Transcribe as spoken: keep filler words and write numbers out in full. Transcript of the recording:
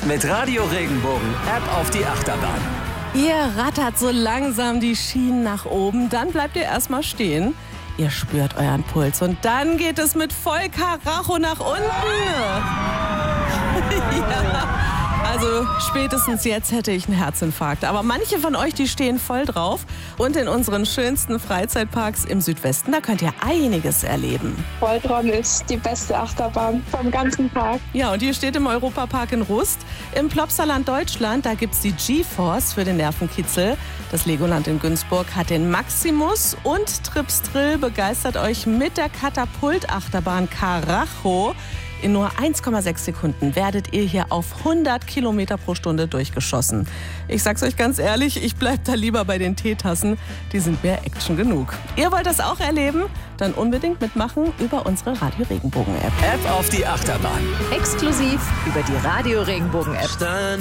Mit Radio Regenbogen App auf die Achterbahn. Ihr rattert so langsam die Schienen nach oben, dann bleibt ihr erstmal stehen. Ihr spürt euren Puls und dann geht es mit voll Karacho nach unten. Ja. Also spätestens jetzt hätte ich einen Herzinfarkt. Aber manche von euch, die stehen voll drauf. Und in unseren schönsten Freizeitparks im Südwesten, da könnt ihr einiges erleben. Voltron ist die beste Achterbahn vom ganzen Park. Ja, und die steht im Europapark in Rust. Im Plopsaland Deutschland, da gibt's die G-Force für den Nervenkitzel. Das Legoland in Günzburg hat den Maximus. Und Trips Drill begeistert euch mit der Katapult-Achterbahn Karacho. In nur eins Komma sechs Sekunden werdet ihr hier auf hundert Kilometer pro Stunde durchgeschossen. Ich sag's euch ganz ehrlich, ich bleib da lieber bei den Teetassen. Die sind mehr Action genug. Ihr wollt das auch erleben? Dann unbedingt mitmachen über unsere Radio Regenbogen App. App auf die Achterbahn. Exklusiv über die Radio Regenbogen App.